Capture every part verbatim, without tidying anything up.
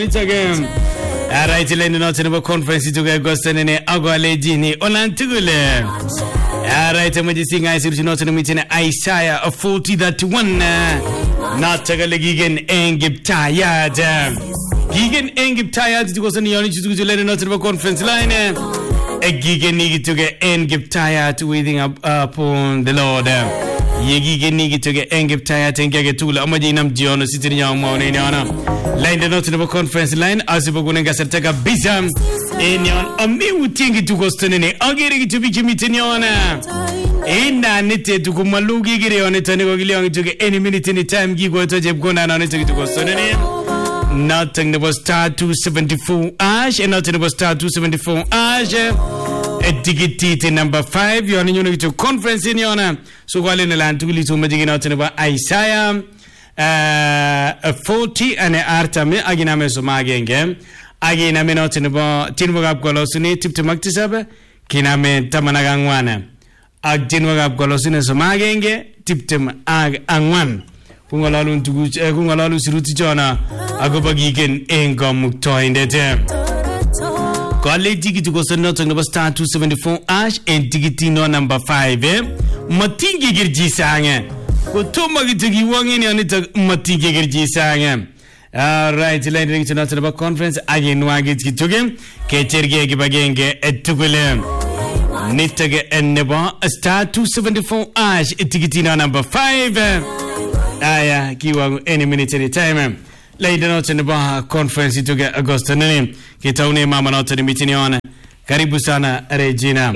It's again. Alright, lendo note nebo conference to get gostene agwale jini olantugule. Alright, mwe singa isiru note no mitene Isaiah of forty that one. Not tagale gigen engiptaya jam. Gigen engiptaya tikosani yoni chitu lendo note nebo conference line. A gigen nigi to get engiptaya to waiting up upon the Lord. Yegi genigi to get engiptaya tengege tula amaji nam jiono sitini ya mwaone nyana. Line the note of conference line asipokunenga sataka bisa enyon ami utingi tukostonene agiri to be kimitiniona enda nite tukumalugi gire on tani ko gili on to any minute any time gigo to je gona na nite tukostonene nothing was star two seventy-four ash and nothing was star two seventy-four ash a ticket number five you are in to conference in yona so kwale na land tugili to majigi nothing about Isaiah Uh, forty and artame agina meso magenge agina me not in about tinwagap golosuni tip to maktisabe kiname tamanagangwana ag tinwagap golosune so magenge tip to ag angwan kungalalu tugu kungalalu siruti jona agobagigen engo mukto indete college to go send nothing about star two seventy-four ash and tigitino number five eh matingi girji sange Kutuma gitugi wangini anita matinge gerji sanga. All right, lending to not about conference again wagit gituge kecherge gibagenge etugule. Nitage eneba star two seventy-four ash etigitina number five. Aya kiwa any minute any time. Lending not about conference ituge Augusta nani kitaune mama not ni mitini ona. Karibu sana Regina.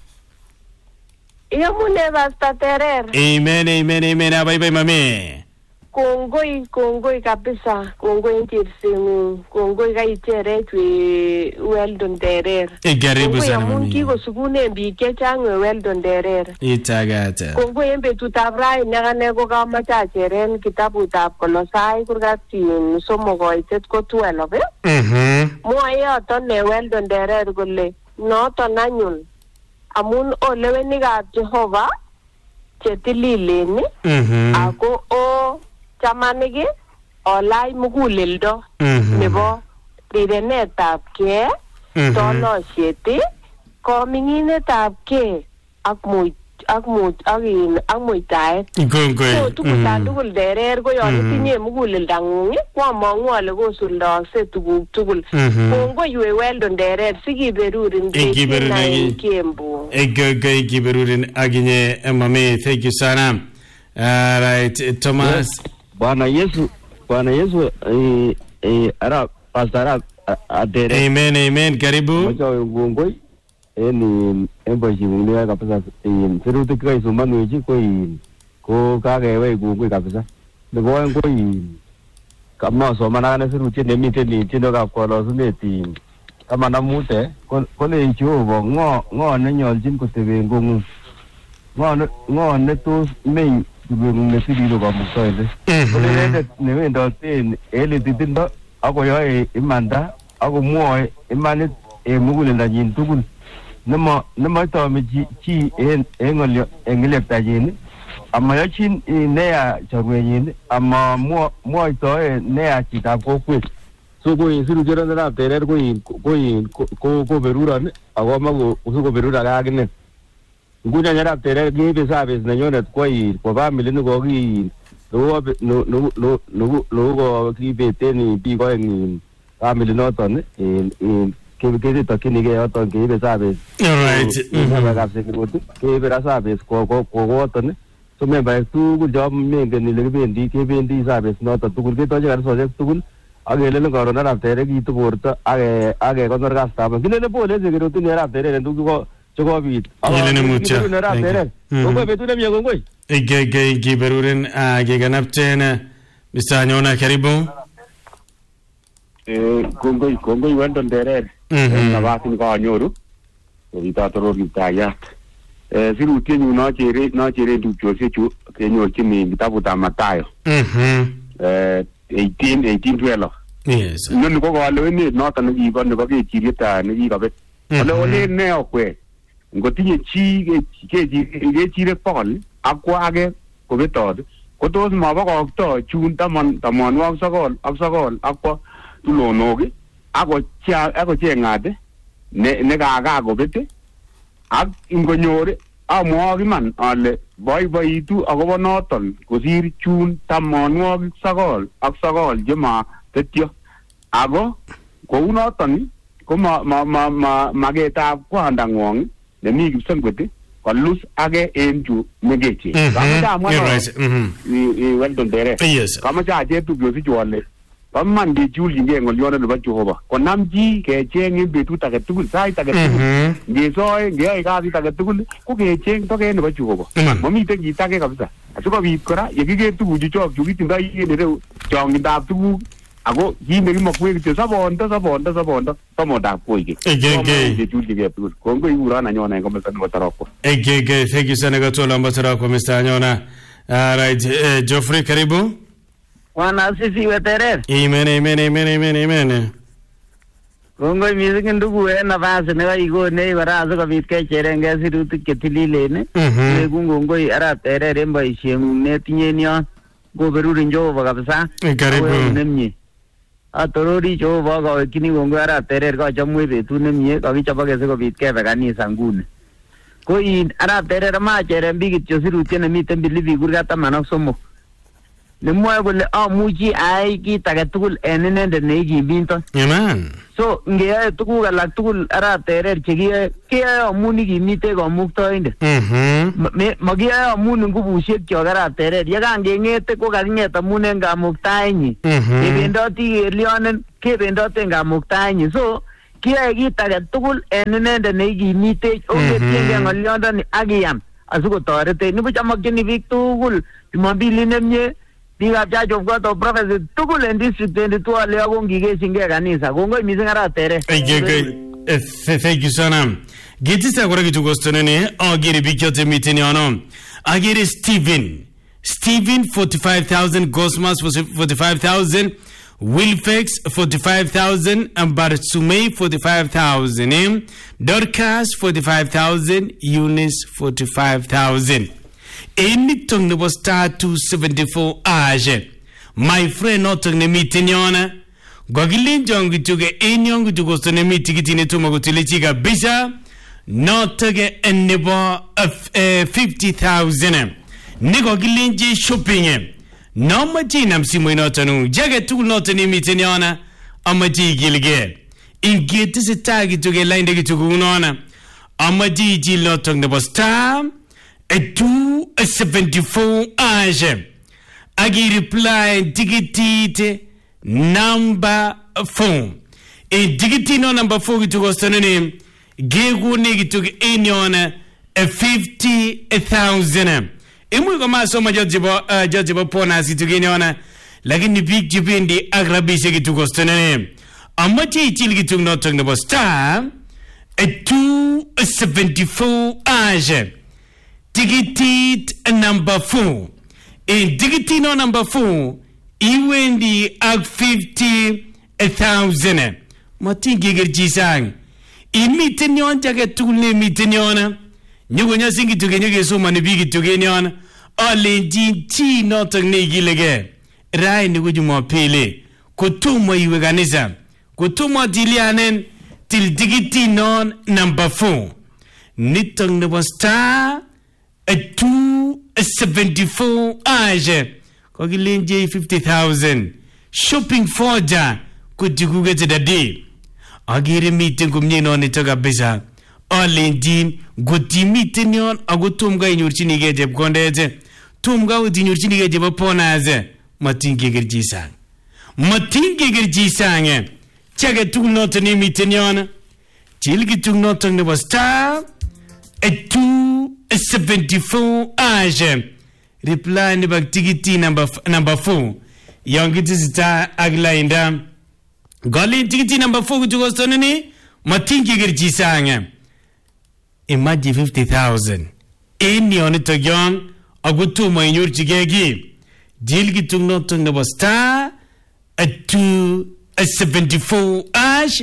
Iyo mune basta terer. Amen, amen, amen. Bye bye mami. Kongoi, kongoi kabisa. Kongoi ntirsimu. Kongoi kaitere twi Weldon terer. Karibu sana mami. Kongoi mungi ko sukune mbike changwe Weldon terer. Itagata. Kongoi embe tutabrai nagane ko kama chacheren kitabu tab Kolosai kurgatin somo koitet ko twelve eh. Mhm. Mo ayoto ne Weldon terer kole noto nanyun. Amun oleweni ka Jehova chetilileni ako o chamanige olai muguleldo nebo rirenetab ke tolosiet kominginetab ke ak muy ak muy agin ak muitaet gongoi tugul tugul derer ko yon itinye muguleldangung kwamangu ale kosuldakse tuguk tugul kongoi we Weldon derer sikiberurin ikiberurin kembu egogoi ikiberurin aginye mami thank you sana. All right Thomas Bwana Yesu Bwana Yesu eh eh ara pastor adere amen amen karibu moja gongoi eni embo jimulia kabisa in seruti kai sumanu ji koi ko kage we gongoi kabisa nebo ngoi kama so manana seruti ne miteni tindo ka kolo suneti kama namute ko le Jehova ngo ngo ne nyoljin ko tebe ngongu ngo ngo ne to me dubung ne sibido ka musoide ko le ne wendo tin ele tindo ako yo imanda ako muoy imani e mugule la nyin tugul nama nama to mi chi en engol engilek tajini amma yachin ne ya chagwenyin amma mo mo to ne ya chita kokwe so ko isiru jera na terer ko ko ko ko berura ne ago mago uso berura ga agne ngunya nyara terer ge be sabes na nyona ko i ko ba milini go gi no no no no no go ki be teni bi go ni ba milino to ne in ke ke to kini ge to ke be sabes all right na ba ga se ke be ra sabes ko ko ko to ne so me ba tu gu job me ge ni le be ndi ke be ndi sabes no to tu ke to je so je tu agele le corona na tere ki tu porta age age con orgasta ma gile le pole se che tu ne era tere tu go go bit gile mucha ne era tere go be tu ne mi gongoi ege ge ge beruren age ganaptena misanyona karibu eh gongoi gongoi Weldon tere na batin ko nyoru to ita to ro mitaya eh siru tienyu na chere na chere du jose chu ke nyor chini kitabu ta Matayo mhm eh eighteen eighteen twelve yes nunu ko ko le ni no tan gi ko ne ko ke chirita ne gi ka bet ole ole ne okwe ngotinye chi ke ke ke chire pol akwa age ko betod ko tos ma ba ko to chun taman taman wa sagol ak sagol akwa tulonok ako ako chengate ne ne kaga kobete ak ingonyore amwagi man ale boiboitu akobo noton kosir chun tamonwogik sogol ak sogol jema tetyo ako kou noton ko ma ma ma magetab kwandangwong nemi kipsengwet kolus age en chu megeche kama Weldon Dere kama cha jetu byosi chwale Paman di juli nge ngoliona nebo Jehova. Konam ji kecheng en betut age tugul sait age tugul. Ngesoe ngeyai kasit age tugul ko kecheng toke nebo Jehova. Mamiten kit age kabisa. Asikobit kora yekiker tuguchu chok chu kitindoi en ireu chongindab tuguk ako kit nekimokwech kityo sabondo sabondo sabondo somondab koige. Ege juli tugul. Kongoi ikuron Anyona en komesta nebo Tarokwa. Ege thank you sana Gatola mbo Tarokwa Mister Anyona. All right, uh, Geoffrey karibu. Wana sisi weterer. Amen, amen, amen, amen, amen. Kongo music ndugu e nafasi ne waigo ne warazo kabit ke cherenge sirutik ketilile ne. Ne kungo ara terer emba ishemu ne tinye nyo go beruri njo kabisa. Karibu. Nemnye. Atorori jo baga kini kongo ara terer ka chamwe betu nemnye ka bichapa kese kabit ke kanisa ngune. Koi ara terer ma cherembi kityo sirutik ne miten bilivi kurgata manok somo. Nemwa kole amuchi ai kit age tugul en inendet nekibinton. Amen. So ngeyae tuguk alak tugul ara terer chekiyae keyae amun ikimite kamuktoindet. Mhm. Makiyae amun ngubusiek kyok ara terer yekangengete ko kaking'et amun en kamuktaenyin. Kebendoti kelionen kebendoti en kamuktaenyin. So kiyae kit age tugul en inendet nekimite ongetienge ng'olyondoni akiyam asikotoretech. Nibuch amakyini biik tugul Jumapili nemie Bigap Church of God of Prophecy tugul en district twenty-two ale ako ngikeshinge kanisa. Kongoi mising ara tere. Thank you sana. Getisa kora kitu kostonene agere bikyote miteni ono. Agere Stephen. Stephen forty-five thousand, Gosmas forty-five thousand, Wilfex forty-five thousand, and Barsumei forty-five thousand. Eh? Dorcas forty-five thousand, Eunice forty-five thousand. Any tongue was star two seventy-four age. My friend not tongue the meeting yona. Gogilin Jongi took a young to go to the meeting in a tomogotilichiga bisa. Not to get any more of fifty thousand. Nigogilin J shopping. No machinam simonotanu. Jacket two not any meeting yona. Amaji gilge. In get this a tag to get line to Gunona. Amaji Gil not tongue the star. A two a seventy-four age. Agi reply digitite number four. A digitino number four to go to the name. Gegu negative anyona a fifty thousand. Imu kama so much judgeable uh judgeable pona si to geniona. Lakini big jibindi agrabishe to go to the name. Amachi chilgi to not talking about star. A two a seventy-four age. Digitit number four. In digitino number four, iwendi ag fifty thousand. Mati giger jisang. Imitinion jaget tule mitiniona. Nyugonya singi tugenye suma ni bigi tugeniona. Ole jin ti notang negilege. Rai ni gujuma pele. Kutuma iwe kanisa. Kutuma dilianen til digitinon number four. Nitong nebo star. A two a seventy-four age. Kogilenje fifty thousand. Shopping forja. Kutiguge to the day. Agiri meeting kumnino ni toga bisa. Olendin. Guti meeting yon. Agutumga inyurchini geje bkondeze. Tumga uti inyurchini geje baponaze. Matinge gerjisang. Matinge gerjisang. Chaga tuk notani meeting yon. Chilgi tuk notang nebo star. A two a seventy-four age. Reply ni bag tigiti number number four. Young it is ta aglainda. Golly tigiti number four to go stonini. Matinki gerjisanga. Imagine fifty thousand. Any on it again. Agutu my your chigegi. Jilgi tung not tung the star. A two a seventy-four age.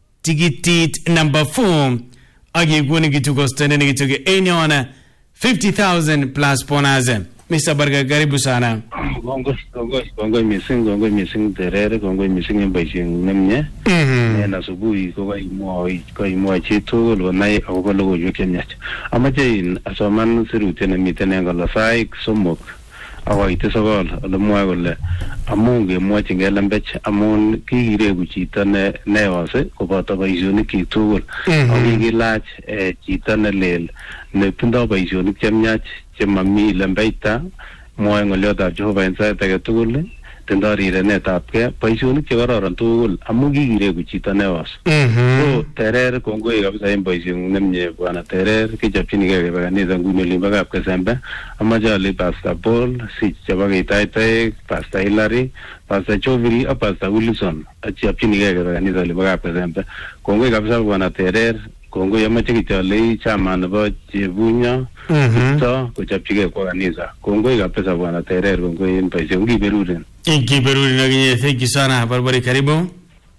Tigiti number four. Agi gwini gitu go stand and get any on fifty thousand plus ponaze. Mister Barga, karibu sana. Kongoi, kongoi, kongoi missing, kongoi missing terere, kongoi missing en boisien nemye. Mhm. En asubuhi ko kaimwoi, kaimwoi chitugul konai akobo logoiwek chemiach. Amache in asoman sirutiet nemiten en Kolosai somok akoite sokol ole mwoe kole amun ngemwochin lembech amun kikiregu chito ne neyose koboto boisionik tugul. Ako kikilach chito ne lel netindoi boisionik chemiach chemami lembeita mwoe ng'oliotab Jehova en sait age tugul tindoi rirenetabgei boisionik chekororon tugul amun kikiregu chito neyos. So terer kongoi kabisa en boisieng'ung nemie bwana terer kichopchinigei kebe kanisa nguni olimbo Kapkesembe amache ale Pastor Paul sich chebo Keitaitaek Pastor Hilary Pastor Choviri ak Pastor Wilson achopchinigei kebe kanisa olimbo Kapkesembe kongoi kabisa bwana terer kongoi amache kityo ale chama nebo Chebunyo to kochopchigei kwa kanisa kongoi kabisa bwana terer kongoi en boisieng'ung kiberuren Kiberuren akinye. Thank you sana. Barbari, karibu.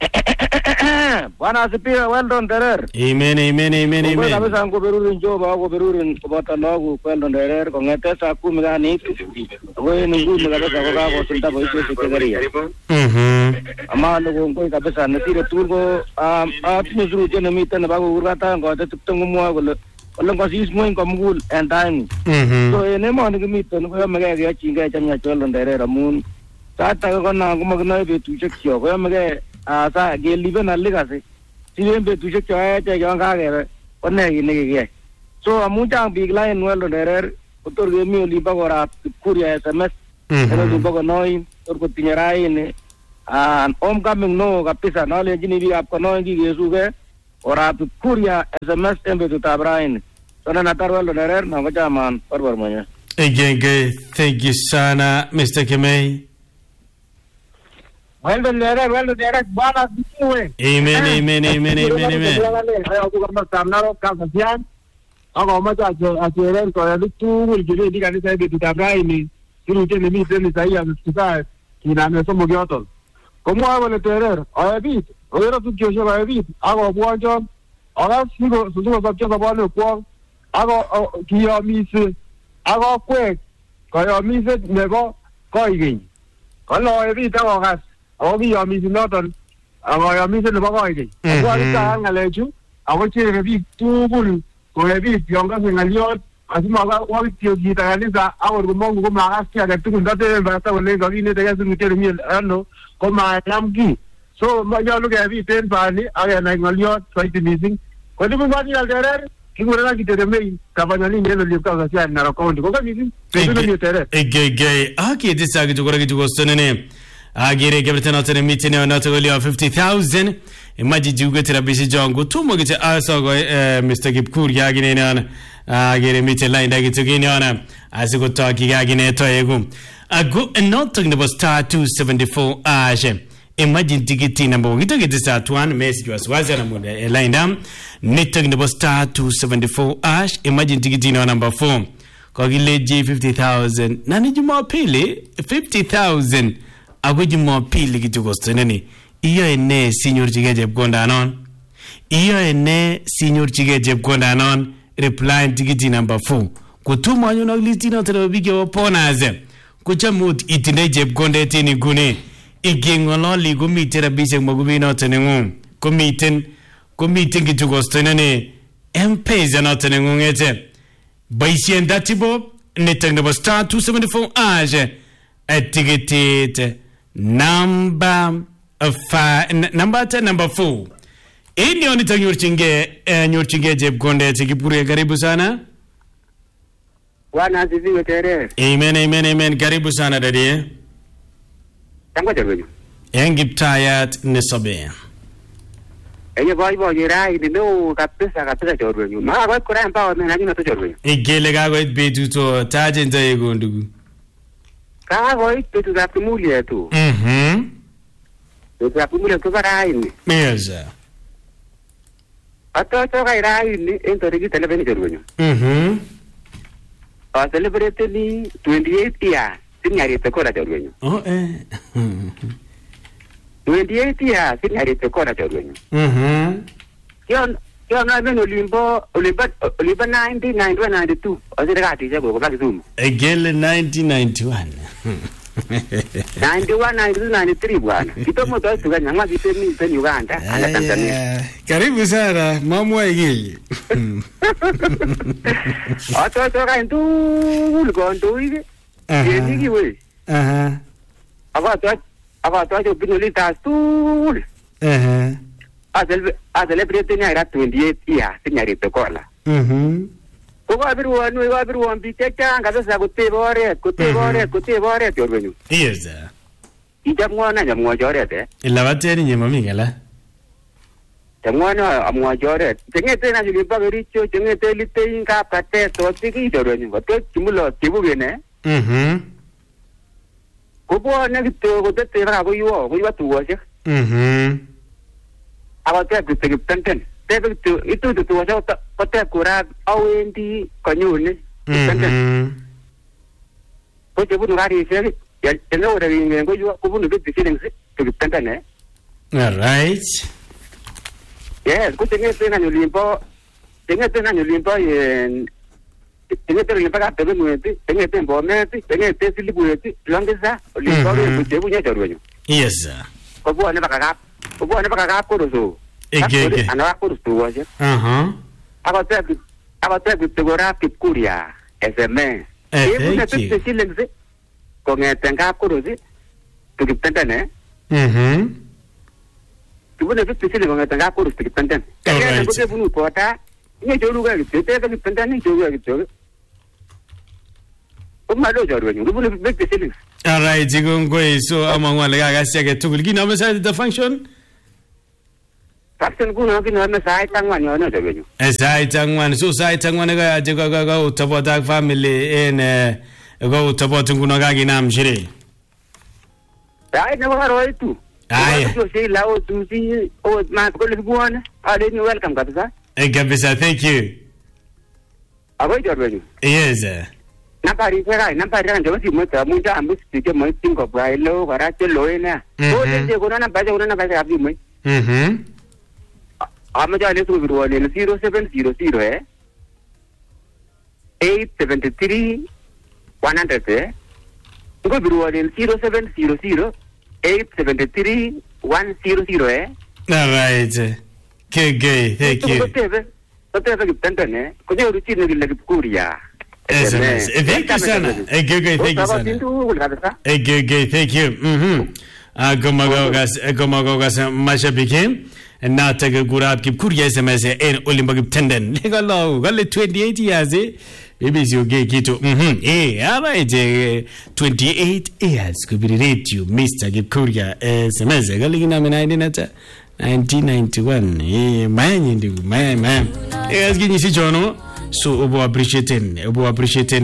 Bwana asifiwe. Well done terer. Amen, amen, amen, Kongoi amen. kabisa ngoberurin Jehova ngoberurin koboto lagok well done terer kong'ete saa kumi kanit akoi en nguni kabisa kokakosulda boisiosiek chekeria. Mhm. Amale kongoi kabisa nesire tugul ko atinye sirutiet nemiten nebo kokur katam koite tiptem komwoe kole ole ngosis ng'weny komugul en taing'ung. Mhm. So en emoni kimiten koyomegei keyochingei chemiach well done terer amun sait age konan komakinoe betusiekchok koyomegei sa kelipen alikasi siben betusiekchok echek yon kakebe konee kit nekikiyai. So amun chang biik lain well done terer kotor kemi olimbo korap Kipkuria S M S en olimbo Konoin tor kotinye raini homecoming neo kabisa nolenjini biikab Konoin kikesugei korap Kipkuria S M S en betutab raini. So nenatar well done terer nan kochaman Barbar mwenyewe. Again, thank you sana, Mister Kemei. Well done terer, well done terer, bwana asifiwe. Amen, amen, amen, amen, amen. Ako kama samnaro kakasian. Ako macha acheren ko ya tugul kibendi kanisa betutab raini. Sirutiet nemiten Isaia fifty-five kiname somo kioton. Komwoe kole terer, oyebit, oyero tupchosiek oyebit, akobwonjon, akas sikosopcho sobonwekwok, ako kiyomisi, akokwek koyomiset nebo koikeny. Kole oyebit akokas, ako kiyomisi noton, koyomiset nebo koikeny. Ako akisayan ng'alechu, ako chere biik tugul koyebit yon kase ng'aliot, asimakwa kityo chito kanisa akot komongu komakas ki age tugul ndateben pastor kole kakinetegei sirutiet nemi ano komanam ki. So nyolu kebit en bani ak kenai ng'oliot soiti missing. Kotibung'oti terer kikurenan kityo Kemei kabanyolinyi en oliep Kapkasian Narok County. Kongoi missing. Betut nemie terer. Egege, akitisa kichukura kichukostonene. Agere kebrete noton emiten yo noton kolio fifty thousand. Imaji jugete rabisi jongo tumo kite asogo Mister Kipkuria agine nana. Agere mite line da kitukini ona. Asiko toki agine toyegu. Ago noton nebo star two seventy-four ashe. Imagine tikiti number one. Kito kiti star one message was wazi na muda line down. Nito nebo star two seventy-four ash. Imagine tikiti na number four. Kwa gile J fifty thousand. Nani Jumapili fifty thousand. Ako Jumapili kitu kostoneni. Iyo ene senior chige jebkonda anon. Iyo ene senior chige jebkonda anon. Reply tikiti number four. Kutuma nyo na listi na telebiki waponaze. Kuchamut itinde jebkonda etini gune. Igengololi kumite rabishek magubi noton nengung. Kumiten kumiten kitu kostoneni. M-Pesa noton nengung ete. Baisien datibo netang nebo star two seventy-four aje. Etiquette number five number ten number four. Ini oni tang yurchinge yurchinge jeb konde Kipkuria karibu sana. Bwana asifiwe terer. Amen, amen, amen. Karibu sana dadi. Tango chorwenyu. Engiptayat nesobe. Enye boiboiyet raini neo kabisa kabisa chorwenyu. Makakoit kora empowerment lakini nato chorwenyu. Igele kakoit betuto taje ntoye kondugu. Kakoit betutab kimuliet tu. Mhm. Betutab kimuliet ko raini. Yes. Atocho kai raini en tarikit eleven chorwenyu. Mhm. A celebrate twenty-eight years sinyarit ko la chorwenyu. Oh eh. twenty-eight years sinyarit ko la chorwenyu. Mhm. Yon Yo na ben olimbo olimbo olimbo nineteen ninety-two. Ozire kati je go ba Kisumu. Egele nineteen ninety-one. ninety-one ninety-two ninety-three bwana. Kitomo to tuga nyama vitemi pen Uganda ana Tanzania. Karibu sana mamwa igili. Ato to ka ndu ulgo ndu hivi. Yeni we. Aha. Aba to aba to jo binoli ta sul. Aha. Azel azel pretenia era twenty-eight years nyari to kola. Mhm. Ko abiru wanu wa abiru wambi teka ngabesa kutebore kutebore kutebore torwenyu. Yes. Ijamwana nyamwa jorete. Ilabateni nyema mingala. Jamwana amwa jorete. Tengete na julipa bericho tengete lite inga kate to tiki torwenyu. Ko timulo tibugene. Mhm. Ko bo na kito ko tete ra ko yo ko yo tuwa je. Mhm. Abate ku tegi tenten. Tebe tu itu tu tuwa jo ko te kura awendi konyune. Mhm. Ko je bunu gari se ya teno ora ngi ko yo ko bunu bitti siling se tegi tenten eh. All right. Yes, ko tenge tena nyulimpo. Tenge tena nyulimpo ye tenge tena nyulimpo ka tebe mueti, tenge tembo meti, tenge te silibueti, langeza, limpo ko je bunya jorwenyu. Yes sir. Ko bo ne baka ko bo ne baka ko rozo. Ege ege. Ana ko tuwa je. Aha. Abate abate kutegora kikuria S M S. Eh, Ebu na thank you. tete silengse. Ko ngetenga kuruzi. Tukipendane. Mhm. Tubu na tete silengse ngetenga kuruzi tukipendane. All Kaya right. ko bunu kota. Ni joru ga tete tukipendane joru ga joru. Uma lo joru ni. Tubu na tete silengse. All right, igongwe so amangwa lega gasya tugul kina mesa the function. Faksen kuna kina me sai tangwa ni ona joru ni. Sai tangwan so sai tangwan ga je ga ga utapota family in ga utapota nguna ga ginam shire. Dai na wa roi tu. Ai. Ko sei la o tu si o ma ko le buona. Ale ni welcome kabisa. Eh kabisa, thank you. Abo joru ni. Yes. sir. Napari fera napari ran josi mo ta mo ta mo ti ke mo tingo brailo para che lo ina o de je gona na baje gona na baje abi mo Mhm. am ja le tu biro le zero seven zero zero eh eight seven three one hundred eh ko biro le zero seven zero zero eight seven three one zero zero eh All right. Okay, okay, thank ko you. tebe ko tebe ki tantane ko je ru chi ne le kuria S M S. Eh, thank you sana. Eh, okay, okay, thank you sana. Eh, okay, okay, thank you. Mhm. Ah, goma gogas, goma gogas mashabiki. Na taga gurab ki kurya S M S en olimba ki tenden. Lega law, gale twenty-eight years eh. Baby is okay kitu. Mhm. Eh, all right. eh, twenty-eight years kubiri radio Mister Gipkurya S M S. Gale kina mina idinata nineteen ninety-one. Eh, manyi ndugu, man, man. Eh, asiki nisi chono. So obo appreciating obo appreciating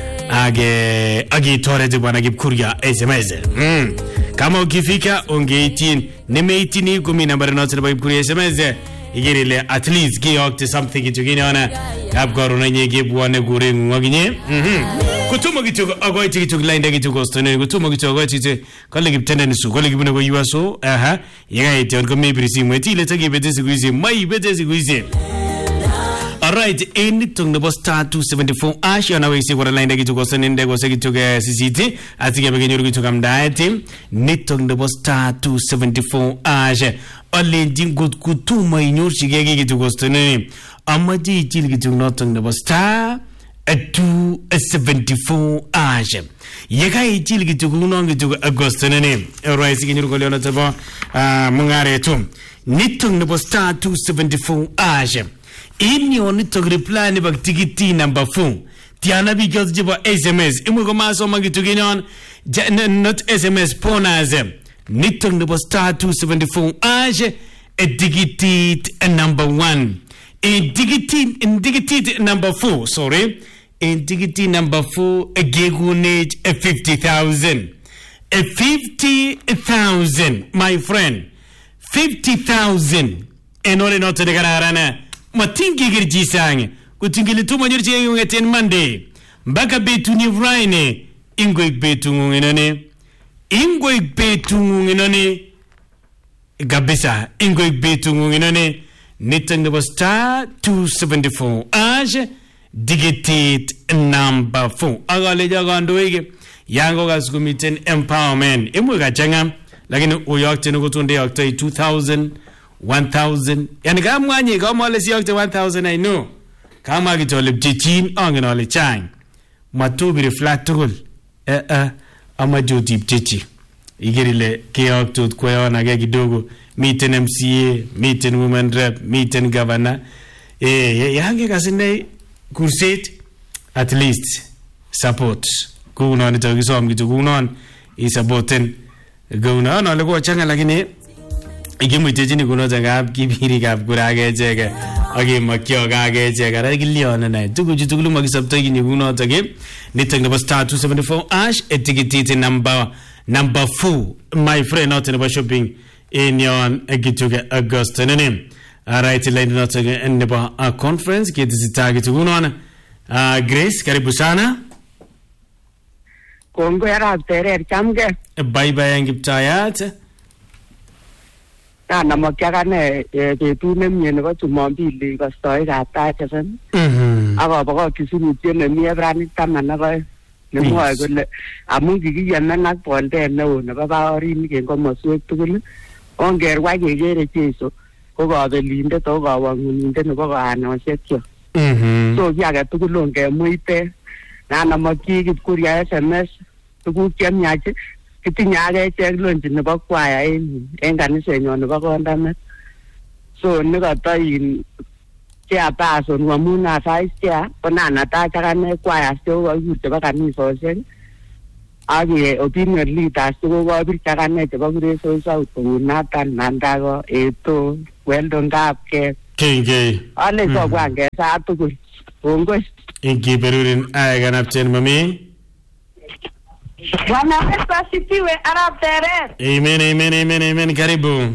age age tore de bwana Gipkurya S M S. Mm. Kama ukifika unge eighteen nime eighteen kumi nambari note na Gipkurya S M S igirile at least ge okte something itugine ona kapgoro na nyege bwana gure ngoginye. Mhm. Kutuma gitu ago iti gitu line gitu gostone kutuma gitu ago iti kale giptende nisu kale gibune go yuaso aha yega iti on ko maybe simu iti le tagi bete siguizi mai bete siguizi. Alright, in tung the star two seventy-four ash on away see what a line to go send in the go say to get C C T. I think I'm going to come diet. Nitung the star two seventy-four ash. Only ding good good to my new shigegi to go send in. Amaji jilgi to not tung the star at two seventy-four ash. Yagai jilgi to go long to Augustin name. Alright, you can go on at the bar. Mungare tum. Nitung the star two seventy-four ash. In your to reply never ticket number four. Tiana because jiba S M S. Imugoma so magi to on not S M S ponazem. Nitung the star two seventy four age a ticket number one. A ticket in ticket number four, sorry. A ticket number four a gigunage a fifty thousand. A fifty thousand, my friend. Fifty thousand. And only not to the garana. Matingi girji sange kutingili tuma nyurchi yengu ten Monday mbaka betu ni Friday ingo betu ngunginone ingo betu ngunginone gabisa ingo betu ngunginone nitok nebo star two seventy-four ash digitate number four. Akaleja kandoik yango kas kumiten empowerment imu kachanga lakini uyokte nukutunde yokte two thousand one thousand yani kama wanyi kama wale si yokte one thousand I know kama kitole bjichin angen wale chang matubi reflect tukul eh eh ama joti bjichi igirile kiyokte kwayona ke kidogo miten M C A miten women rep miten governor eh yange kasine kurset at least support kuno nito kisom kitu kuno i supporten kuno no lego changa lakini ikimuitejini kuno tangab kibiri kab kurage chege age makyo gage chege ra kiliona na tugu tugulu makisabta kini kuno tage nito nebo star two seventy-four ash etiquette number number four my friend not in shopping in yon egituge August nene right line not in nebo a conference get is target kuno na Grace karibu sana. Kongo yara terer chamge. Bye bye angiptayat. Na namakyaga ne betu nemye nebo Jumapili kostoi katachesan. Mhm. Akoboko kisurutiet nemi ebranit taman ak oeng. Nemwoe kole amun kikiyemen ak bondet neo nebo baorinik en komoswek tugul. Ongerwai kekere Jesu ko kabelindet ako kawang'unindet nebo koanosiekyo. Mhm. So ki age tugul ongemuite na namakyi Kipkuria S M S tuguk chemyach kitinye agechek lonchi nebo kwaya en en kanisenyon nebo Kondamet. So nikoto in chairperson amun na vice chair konanatach akane kwaya chekokokur chebo kanisosiek ak opinion leaders chekokobir akane chebo Kuresoi South kou Nathan Nandago Eto Weldon Kapke Kenge ale sobwange sa tugul kongoi ingi berurin ay ganapchen mami. Bwana Yesu asifiwe. Arab terer. Amen amen amen amen karibu.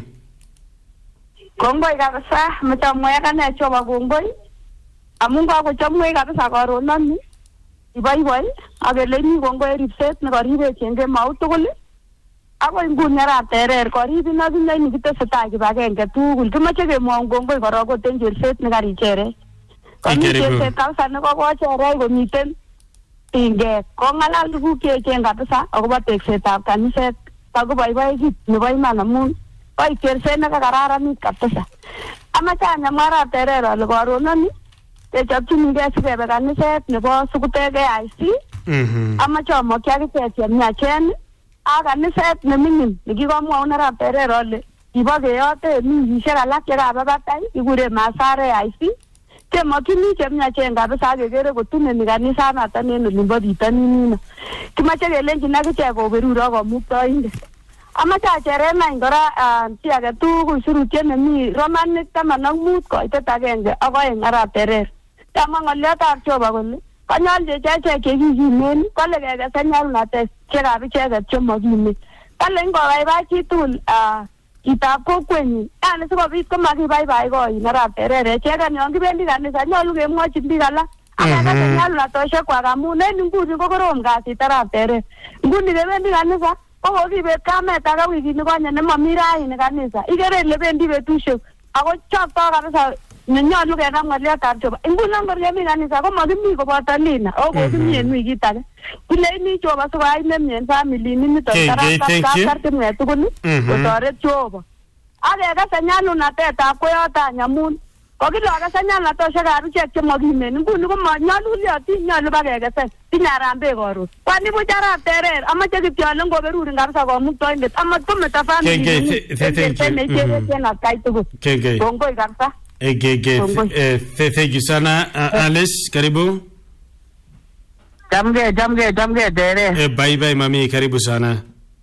Kongoi kabisa mtamweka kana choba kongoi. Amun kakochomwei kabisa karononi. Iboiboi akeleni kongoi ripset nekoribe chenge maut tugul. Ako nguni arab terer korib inakinye nikitesetai kibagenge tugul. Kimache kemwaun kongoi korok koten cherset nekarichere. Cherset kabisa nekokochere komiten inge kongalal tuguk cheechen kabisa akobo teksetab kaniset kakoboiboi kit nebo iman amun oi cherset nekakararanit kabisa. Amache anyamwa arab terer ale karononi kechopchinigei sikebe kaniset nebo Sukutek A I C. Mhm. Amache amokyi akichek chemiachen ak kaniset neming'in nekikomwaun arab terer ale kibo keyote mingisiek alak chekababatai kikure Masare A I C. Kemokyini chemiachen kabisa akekere kotuneni kanisanoton en olimbo bitonin. Kimache kelenjin akichek koberur ak komuktoindet. Amache acheren any kora chi age tugul surutiet nemi Romanik taman ak mut koitet agenge ak oeng arab terer. Kamwa ng'oliotab Jehova kole konyolchi chechek chekikimen kole kekesen nyalulnatet chekab icheket chemokimen. Kale ngobaibai chitugul chitab kokwenyin yani sikobit komakibaibai koin arab terer echeken yon kibendi kanisa nyolu kemwochin biik alak akekesen nyalulnatosiekwak amun en nguni ko korom kasit arab terer. Nguni kebendi kanisa ko kokibet kamet age wikit nikonye nemomi raini kanisa ikere ile bendi betusiek ako choktoi kabisa nenyolu kenam ng'oliotab Jehova. Ngunon kor kemi kanisa ko makimi koboto Lina ako kokimi en wikit age kileini Jehova sikoyai nemie en family niniton taraptartimwek tugul kotoret Jehova akekese nyalulnatetab koyoto any amun kokilokese nyalulnatosiekab ichek chemokimen nguni komanyoluliotin nyolu bakekesen tinye harambee koron kwani buch arab terer amache kityo ale ngoberurin kabisa komuktoindet amat kometo family en atkai tugul. Kongoi kabisa. Thank you sana Alice karibu. Jamge jamge jamge terer. Bye bye mami karibu sana.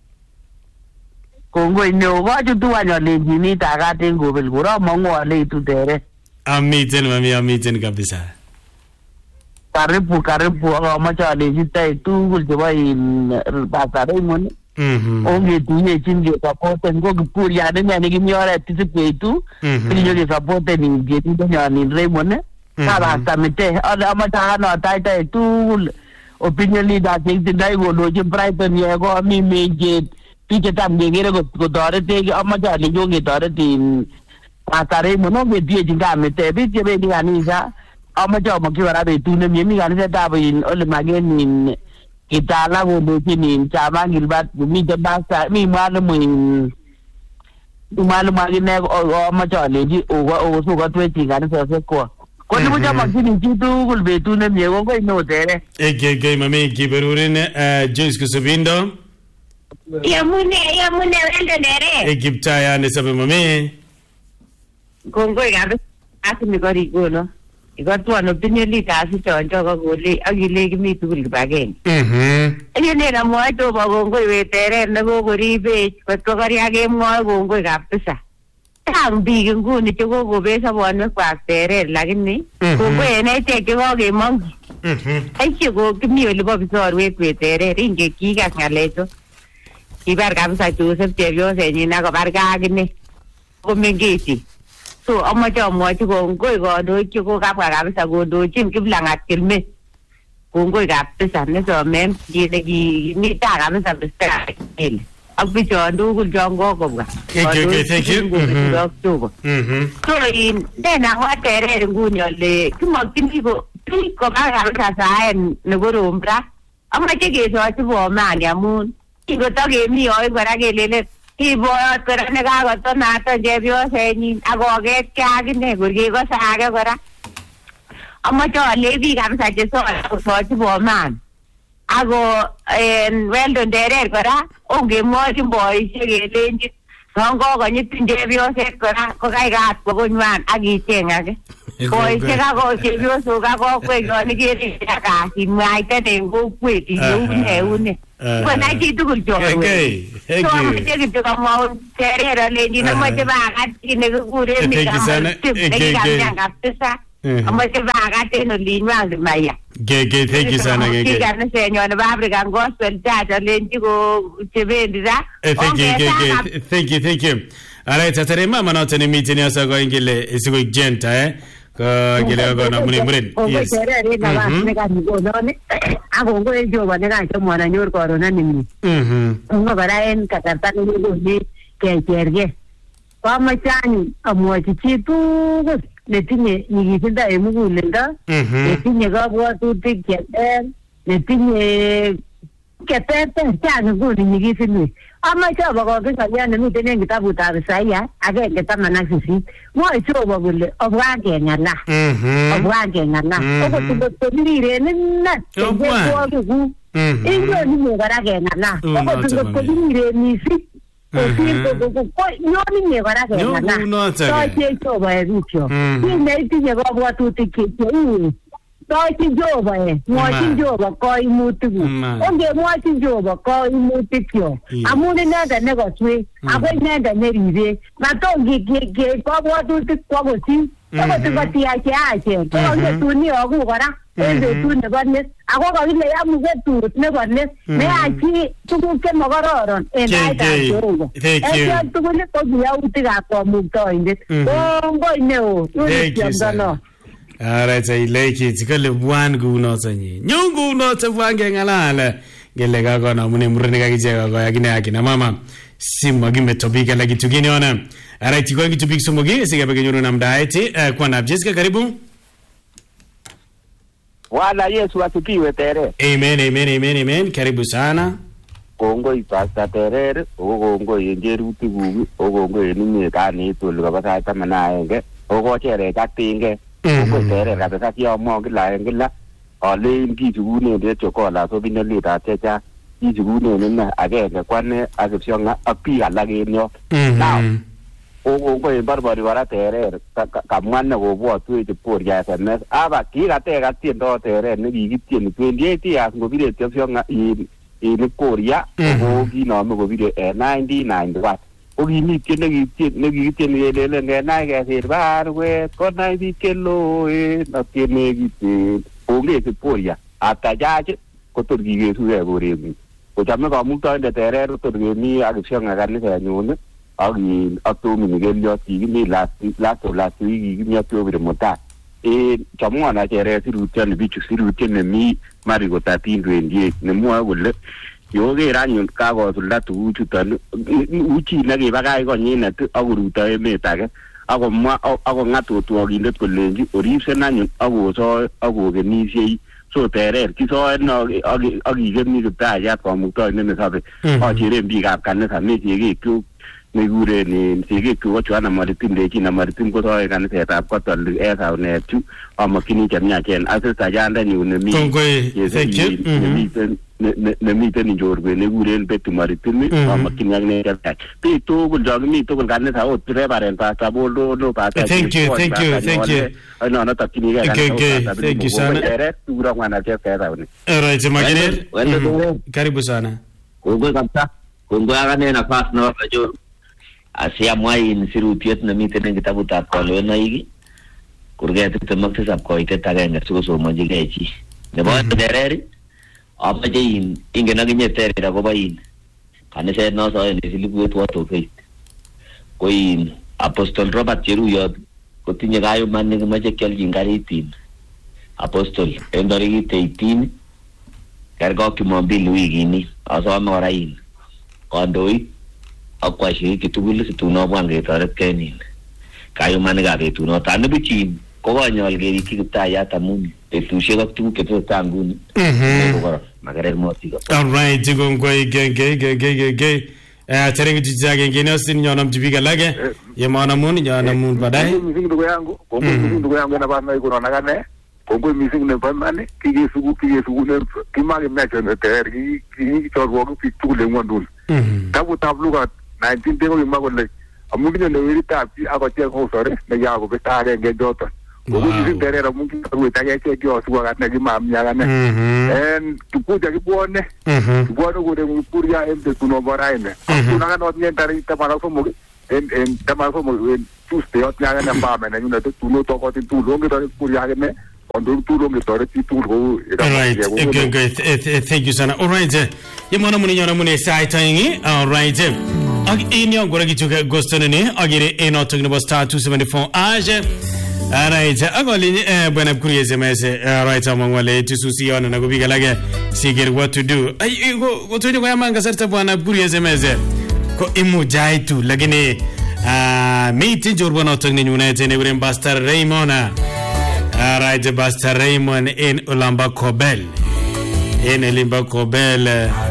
Kongoi neo kochu tuwan olenjini takaten kobel kura mong'u ale itu terer. Amiten mami amiten kabisa. Karibu karibu amache alenji tai tugul chebo in Pastor Raymond. Mhm. Ongetuiyechin kesapoten ko Kipkuria nene nekimi oret tisip keitu. Kinyo kesapoten in ketindenyon in Raymond. Kabasta mite ale amache anotach tai tugul opinion leader chekitindoi kolochin Brighton yeko mi menjet biik chetam kekere kotoretech amache alenji ongetoret in Pastor mono betie jingamete bitie bendi kanisa amache amakyi kora betut nemie mi kanisetab in Ole Magen in Kitala kondochin in Chama Gilbert miten pastor mi mwalimu in mwalimu akine amache alenji okosokotwech kanisosiek kwok koimuch amakyin chitugul betut nemie kongoi neo tere Ege mami kiberurin Joyce Kusubindo Yamune yamune wende nere Egiptaya nesabe mami kongoi kabisa asimi kori kono ikotwon opinion kasi chonjo kokole akile kimi tugul kibagenge mhm ayene na mwae to ba kongoi wetere ne kokoribech kotko kori akemwoe kongoi kabisa tang biik nguni chekokobet sobonwekwak teret lakini kongoi en echek chekokemongyi mhm aiche ko kimi olibo bisorwet weteret inge kikas ng'alecho kibar kabisa Joseph chepyosenyin akobar gaa akine komengechi so amache amwochi kongoi kandoik chekokabwa kabisa kondochin Kiplang'at Kilmet kongoi kabisa nesomen kele kimi taa kabisa mstari ele ak bichon tugul chon kokobwa so in tena wateret nguni ole kimokyini ko biik koba kabisa saet nekorom ra amache kesochi bomani amun kingotokemi yoe kora kelele kiboyot kora nekakotonaton chepyosenyin akoketkei akine kor kekose age kora amache alei biik kabisa chesochi bomani ako en Weldon Terer kora ongemwochin boisiek kelenji yon kokonyitin chepyoset kora kokaikat kokonywan akicheng age boisiek ako chepyosok ak kokwet yon ikere kasit mwaiten en kokwet ileune une konai chitugul chorwet so amache kityo kamwaun Terer alenjin amache bakat kit nekikuren nekikamian kabisa amache bakat en olinywan Kimaya Gege, thank you sana Gege. Kika senyo nebo African Gospel Church alenji ko chebendi ra. Thank you Gege. Thank you, thank you. Alright, tatare mama note ni meeting yasa ko ingile isigo genta eh. Ko gele ko na muni muren. Yes. Ako ngo ejo bane ka chomo na nyor ko rona nimi. Mhm. Ngo bara en katarta ni ni ke cherge. Kwa machani amwochi chitugul netinye nyigisindo en muguleldo netinye kabwatutik cheter netinye keterter chang nguni nyigisinwek amache abokoki salya nemiten en kitabutab Isaia agenge taman ak sisit mwoe Jehova kole obwa keng'ala obwa keng'ala okot ngot kobiriren inne chepwogikuk inyon inye kora keng'ala okot ngot kobiriren mising nyon inye kora keng'ala toche Jehova bikyok kit neitinye kabwatutik cheu tochi Jehova mwochin Jehova koimutikuk ongemwochin Jehova koimutikyok amun inendet nekoswech ako inendet neribech matom kabwatutik kwo kosir okot ngotiacheachen kokaketun iyoku kora en betut nebo let ako kakile yamu betut nebo let neyachi tuguk chemokororon en taitab Jehova en tugul ko kiyautikab Kamuktaindet kongoi neo yunityomdono. Alright, I like it. Kale bwan kunoto nyi. Nyungu noto bwan ngeng'alala. Gele kako na mune murene kakicheka kwa yakine yakina mama. Simu agime topika la kitu gini ona. Alright, kwa kitu piksu mogi. Sige peke nyuru na mdaiti. Kwa na Jessica karibu. Wala Yesu asifiwe Tere. Amen, amen, amen, amen. Karibu sana. Kongoi Pastor Terer. Ogo kongoi enjeruti gugu. Ogo kongoi eninye kani tulu kabasa tamana enge. Ogo chere katinge. Ogo Terer kabisa kiyomwa kila engila. Ole kichukune de chokola so binelita checha. Kichukune nina agenge kwane akipsionga api alage enyo. Now ogo kongoi barbari wara Terer kamwana kobwotu ete poria S M S aba kikateka tiendo Terer nekikitieni twenty-eight years ngobire tiopsionga in in Korea ogo kinome kobire en nineteen ninety-one okimiten nekitien nekikitieni kelele ngenai kesir barwet konai biik cheloen akenekiten ongete poria atachache kotor kikesuke korengung kochome Kamuktaindet Terer kotor kemi akipsionga kanisenyun Agi atomi nigeliot kigimi last last last week kigimi atobire mota e chamwana chere sirutyan bichu sirutyan mi mari ko thirteen twenty-eight nemwoe kole yoger anyun kakosulda tuguchuton uchi nekibakai konyinet akoruto emet age akomwa akong'atotwokindet kolenji oripsen anyun akosoe akokenisiei so terer kisoe no akikemi kiptayat kamuktoindet nesobe acheren biikab kanisa mechekekchuk nekikuren sikekchuk ko Joanna Maritim lechina Maritim kosoe kanisetab Catholic en saunet chu amokyini chemiachen asista yandenyu nemiten nemiten njorwe nekikuren Betty Maritim amokyini akine chemiach biik tugul chokimi tugul kanisa ot Reverend Pastor Boldo Pastor thank you thank you thank you no no takchinigei kanisa thank you sana tugura mwana chef sauni alright majener karibu sana kongoi kabisa kongoi akane nafasi na wajua asiamwai in sirutiet nemiten en kitabutab Kalewenoik kurget tiptem tisab koitet agenge sikosomonjigei chi nebo tereri amache in ingen akinye terer akobo in kaniset nosoe nesilibuet Word of Faith ko in Apostle Robert Cheruyot kotinye kayuman nekimache kialchin karit in Apostle en tarikit eighteen kergei Jumapili wikini asome kora in kandoik ak washiriki tugul situn obwan ketoretkei nin kayumanikab betunoto anibuchin ko konyol kerikyi kiptayat amun betusiek ak tuguk chetesetai nguni ko makerek motiko alright kongoi genge genge genge eh terenge chichage ngine sin nyonam tibika lage yemanamun nyanamun baadaye mimi ndugu yangu kongo mimi ndugu yangu na bana iko na gane kongo mimi ne pamane kige sugu kige sugu ne kimage mecho ne ter ki ki chorwo ki tugul ngondul tabu tabluga nineteen tengo imagole amuginyo ne wirita pi akoche ko sore ne yago betare ngejoto uguzi terera mungi kuitage chekyo suwa na gimamya gane en tukuja kibone kibone gure mupuria embe kuno boraime kuna kana otnye tari tamara somo en en tamara somo en tuste otnya gane mbame na nyuna tuno to ko tu longe to puria gane ondo tu longe to re tu go alright okay okay thank you sana alright yemona muni nyona muni sai tangi alright ag inyo gora gichuka gostonene agire eno tugno star two seventy-four age alright agoli eh bwana kuri S M S alright amangwale tisusi yona na kubiga lage sigir what to do ay go go tujo kwa manga sarta bwana kuri S M S ko imu jaitu lakini ah meeting jorbana tugni nyunete ne gure Pastor Raymond alright Pastor Raymond in Ulamba Kobel in Ulamba Kobel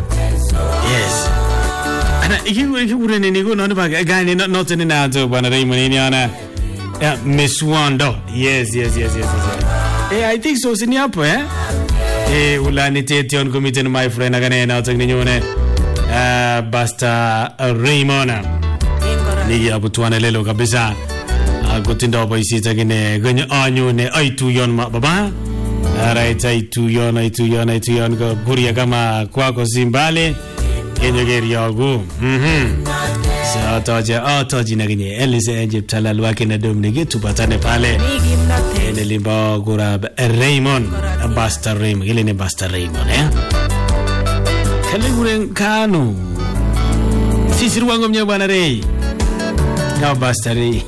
yes ana ikiwe ikure ne nigo no ba gani not in na to bwana Raymond ni ana yeah, Miss Wando. Yes, yes, yes, yes, yes. Hey, I think so. Sini hapo eh? Hey, ulani tetion kumiten my friend agane na utang ninyone. Ah, Pastor Raymond. Ni hapo tuane lelo kabisa. Agotinda hapo isita gine ganye anyone aitu yon ma baba. Alright, aitu yon, aitu yon, aitu yon ko buria kama kwako Zimbale. Kenyo geri yagu. Mhm. So toje oh toje na gine Elise Egypt talalwa kina domnige tupatane pale ene limba gura Raymond Pastor Raymond ile ni Pastor Raymond eh kale gure kanu sisi ruwango mnya bwana Ray ya Pastor Ray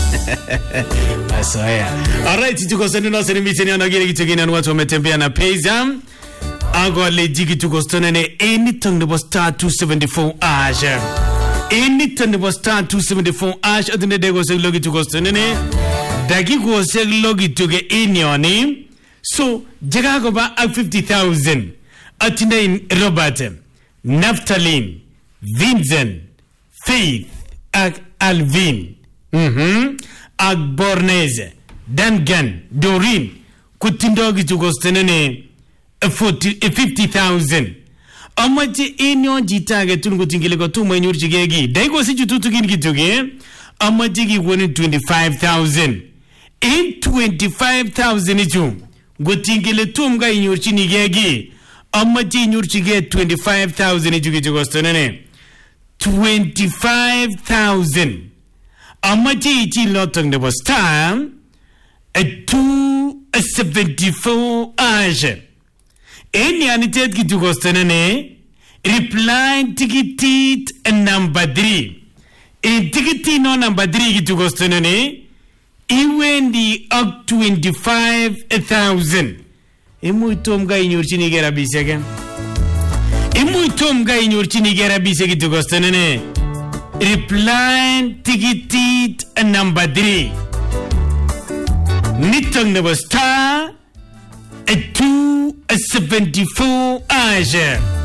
asoya alright tuko sasa na sasa miteni na gine kitu gine watu wametembea na pesa ago lejiki tuko sasa ne anything the star two seventy-four age anything the star two seventy-four ash adine dego se logi to gostonene dagi go se logi to ge inyoni so jaga go ba fifty thousand atine Robert Naftalin Vincent Faith ak Alvin mhm ak Bornese Dangan Dorin kutindogi to gostonene fifty thousand amache inyo jitage tungo tingile ko tumo nyurchi gegi daigo si tutu kin kituge amache gi woni twenty-five thousand in twenty-five thousand ichu go tingile tumga nyurchi ni gegi amache nyurchi ge twenty-five thousand ichu gi gostonene twenty-five thousand amache ichi lotong de star a two seventy-four age Any anitet ki tukostenene reply ticket number three. E ticket no number three ki tukostenene iwendi up twenty-five thousand. Imu itom ga inyorchini gera bisege. Imu itom ga inyorchini gera bisege tukostenene reply ticket number three. Nitong nebo star two seventy-four age.